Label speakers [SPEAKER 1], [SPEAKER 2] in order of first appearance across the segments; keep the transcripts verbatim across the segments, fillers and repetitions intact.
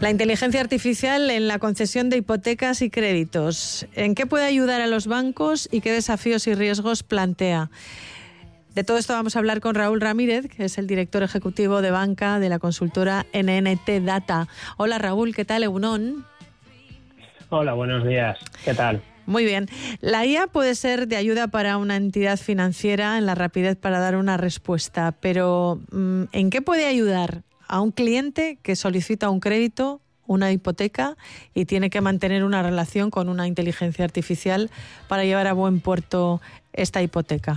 [SPEAKER 1] La inteligencia artificial en la concesión de hipotecas y créditos. ¿En qué puede ayudar a los bancos y qué desafíos y riesgos plantea? De todo esto vamos a hablar con Raúl Ramírez, que es el director ejecutivo de banca de la consultora N N T Data. Hola Raúl, ¿qué tal? Egunon.
[SPEAKER 2] Hola, buenos días. ¿Qué tal?
[SPEAKER 1] Muy bien. La I A puede ser de ayuda para una entidad financiera en la rapidez para dar una respuesta, pero ¿en qué puede ayudar a un cliente que solicita un crédito, una hipoteca y tiene que mantener una relación con una inteligencia artificial para llevar a buen puerto esta hipoteca?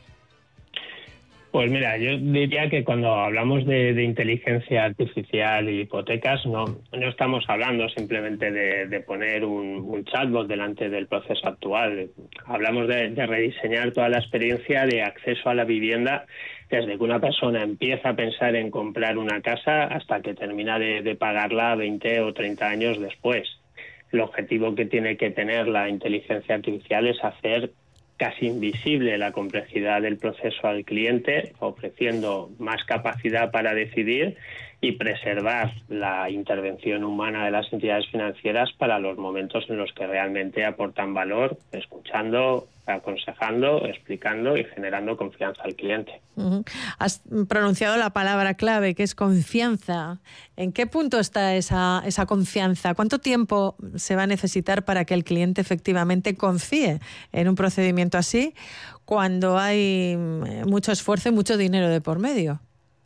[SPEAKER 2] Pues mira, yo diría que cuando hablamos de, de inteligencia artificial y hipotecas, no, no estamos hablando simplemente de, de poner un, un chatbot delante del proceso actual. Hablamos de, de rediseñar toda la experiencia de acceso a la vivienda desde que una persona empieza a pensar en comprar una casa hasta que termina de, de pagarla veinte o treinta años después. El objetivo que tiene que tener la inteligencia artificial es hacer casi invisible la complejidad del proceso al cliente, ofreciendo más capacidad para decidir y preservar la intervención humana de las entidades financieras para los momentos en los que realmente aportan valor, escuchando, aconsejando, explicando y generando confianza al cliente.
[SPEAKER 1] Uh-huh. Has pronunciado la palabra clave, que es confianza. ¿En qué punto está esa, esa confianza? ¿Cuánto tiempo se va a necesitar para que el cliente efectivamente confíe en un procedimiento así cuando hay mucho esfuerzo y mucho dinero de por medio?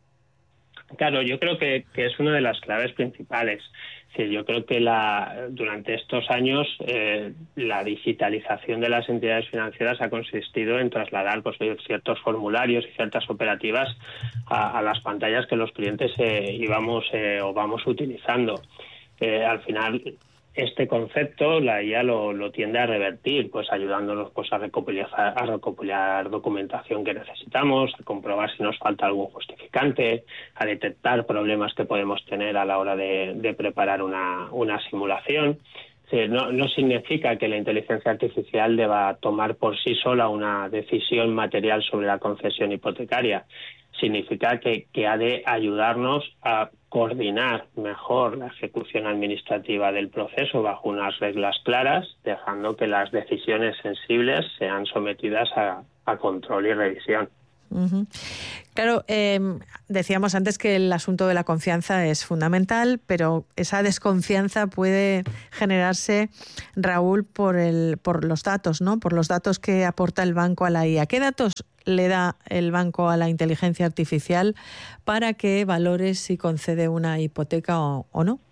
[SPEAKER 2] Claro, yo creo que, que es una de las claves principales. Sí, yo creo que la, durante estos años eh, la digitalización de las entidades financieras ha consistido en trasladar pues, ciertos formularios y ciertas operativas a, a las pantallas que los clientes eh, íbamos eh, o vamos utilizando. Eh, al final, este concepto la I A lo, lo tiende a revertir, pues ayudándonos pues a recopilar, a recopilar documentación que necesitamos, a comprobar si nos falta algún justificante, a detectar problemas que podemos tener a la hora de, de preparar una, una simulación. Sí, no, no significa que la inteligencia artificial deba tomar por sí sola una decisión material sobre la concesión hipotecaria. Significa que, que ha de ayudarnos a coordinar mejor la ejecución administrativa del proceso bajo unas reglas claras, dejando que las decisiones sensibles sean sometidas a, a control y revisión.
[SPEAKER 1] Uh-huh. Claro, eh, decíamos antes que el asunto de la confianza es fundamental, pero esa desconfianza puede generarse, Raúl, por el, por los datos, ¿no? Por los datos que aporta el banco a la I A. ¿Qué datos le da el banco a la inteligencia artificial para que valore si concede una hipoteca o, o no?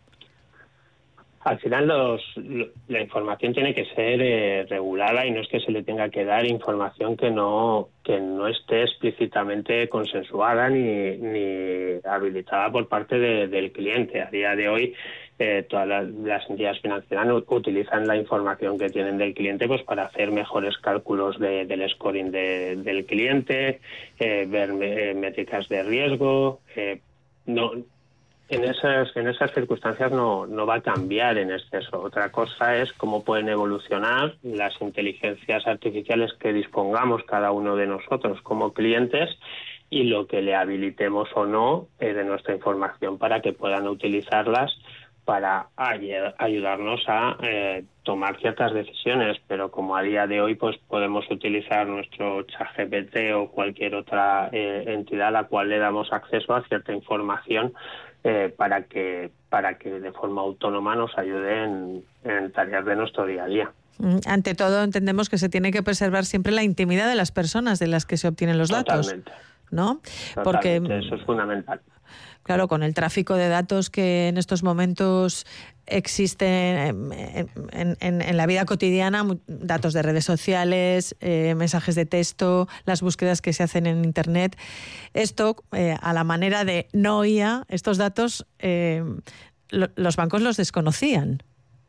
[SPEAKER 2] Al final los, la información tiene que ser eh, regulada y no es que se le tenga que dar información que no que no esté explícitamente consensuada ni, ni habilitada por parte de, del cliente. A día de hoy eh, todas las, las entidades financieras utilizan la información que tienen del cliente pues para hacer mejores cálculos de, del scoring de, del cliente, eh, ver eh, métricas de riesgo, eh, no En esas, en esas circunstancias no, no va a cambiar en exceso. Otra cosa es cómo pueden evolucionar las inteligencias artificiales que dispongamos cada uno de nosotros como clientes y lo que le habilitemos o no eh, de nuestra información para que puedan utilizarlas para ay- ayudarnos a eh, tomar ciertas decisiones. Pero como a día de hoy pues podemos utilizar nuestro ChatGPT o cualquier otra eh, entidad a la cual le damos acceso a cierta información Eh, para que para que de forma autónoma nos ayude en, en tareas de nuestro día a día.
[SPEAKER 1] Ante todo, entendemos que se tiene que preservar siempre la intimidad de las personas de las que se obtienen los datos.
[SPEAKER 2] Totalmente.
[SPEAKER 1] ¿No?
[SPEAKER 2] Totalmente,
[SPEAKER 1] porque
[SPEAKER 2] eso es fundamental.
[SPEAKER 1] Claro, con el tráfico de datos que en estos momentos existe en, en, en, en la vida cotidiana, datos de redes sociales, eh, mensajes de texto, las búsquedas que se hacen en Internet, esto eh, a la manera de no I A, estos datos eh, lo, los bancos los desconocían.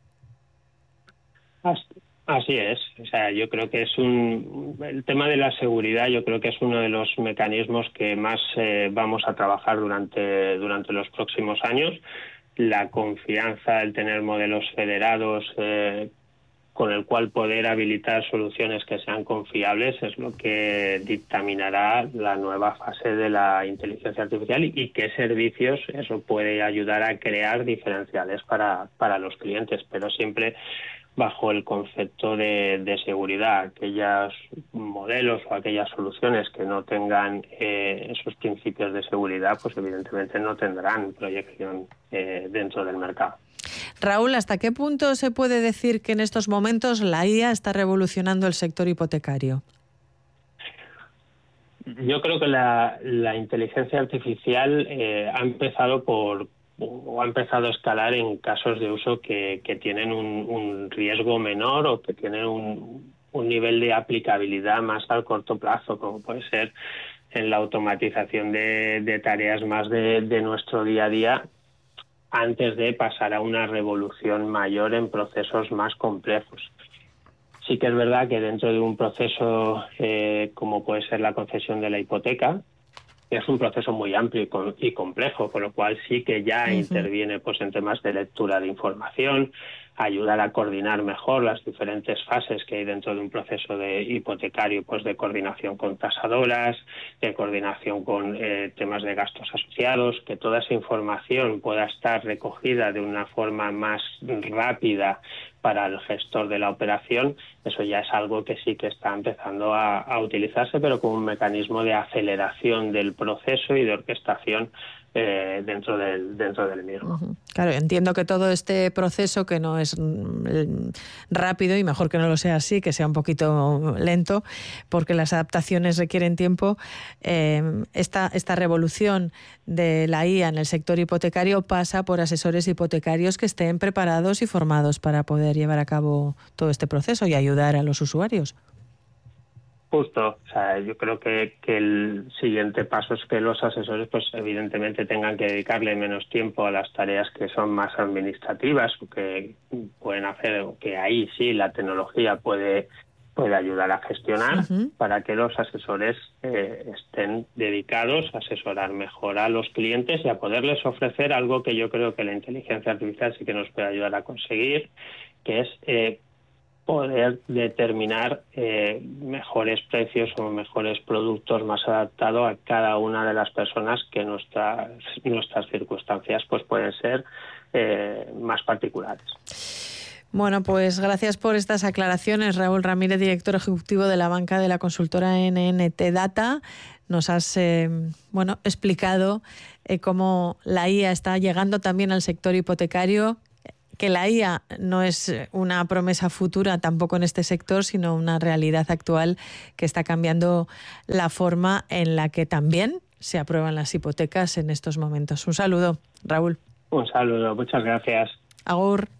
[SPEAKER 2] Así es, o sea, yo creo que es un el tema de la seguridad, yo creo que es uno de los mecanismos que más eh, vamos a trabajar durante durante los próximos años. La confianza, el tener modelos federados eh, con el cual poder habilitar soluciones que sean confiables es lo que dictaminará la nueva fase de la inteligencia artificial y, y qué servicios eso puede ayudar a crear diferenciales para, para los clientes, pero siempre bajo el concepto de, de seguridad. Aquellos modelos o aquellas soluciones que no tengan eh, esos principios de seguridad, pues evidentemente no tendrán proyección eh, dentro del mercado.
[SPEAKER 1] Raúl, ¿hasta qué punto se puede decir que en estos momentos la I A está revolucionando el sector hipotecario?
[SPEAKER 2] Yo creo que la, la inteligencia artificial eh, ha empezado por o ha empezado a escalar en casos de uso que, que tienen un, un riesgo menor o que tienen un, un nivel de aplicabilidad más al corto plazo, como puede ser en la automatización de, de tareas más de, de nuestro día a día, antes de pasar a una revolución mayor en procesos más complejos. Sí que es verdad que dentro de un proceso eh, como puede ser la concesión de la hipoteca, es un proceso muy amplio y, con, y complejo, con lo cual sí que ya uh-huh. interviene pues en temas de lectura de información, ayudar a coordinar mejor las diferentes fases que hay dentro de un proceso de hipotecario, pues de coordinación con tasadoras, de coordinación con eh, temas de gastos asociados, que toda esa información pueda estar recogida de una forma más rápida para el gestor de la operación. Eso ya es algo que sí que está empezando a, a utilizarse, pero como un mecanismo de aceleración del proceso y de orquestación eh, dentro del dentro del mismo.
[SPEAKER 1] Uh-huh. Claro, entiendo que todo este proceso, que no es mm, rápido, y mejor que no lo sea así, que sea un poquito lento, porque las adaptaciones requieren tiempo, eh, esta, esta revolución de la I A en el sector hipotecario pasa por asesores hipotecarios que estén preparados y formados para poder llevar a cabo todo este proceso y ayudar a los usuarios.
[SPEAKER 2] Justo, o sea, yo creo que, que el siguiente paso es que los asesores, pues evidentemente tengan que dedicarle menos tiempo a las tareas que son más administrativas o que pueden hacer, o que ahí sí la tecnología puede puede ayudar a gestionar, uh-huh. para que los asesores eh, estén dedicados a asesorar mejor a los clientes y a poderles ofrecer algo que yo creo que la inteligencia artificial sí que nos puede ayudar a conseguir, que es eh, poder determinar eh, mejores precios o mejores productos más adaptados a cada una de las personas que nuestras nuestras circunstancias pues pueden ser eh, más particulares.
[SPEAKER 1] Bueno, pues gracias por estas aclaraciones, Raúl Ramírez, director ejecutivo de la banca de la consultora N N T Data. Nos has eh, bueno, explicado eh, cómo la I A está llegando también al sector hipotecario, que la I A no es una promesa futura tampoco en este sector, sino una realidad actual que está cambiando la forma en la que también se aprueban las hipotecas en estos momentos. Un saludo, Raúl.
[SPEAKER 2] Un saludo, muchas gracias.
[SPEAKER 1] Agur.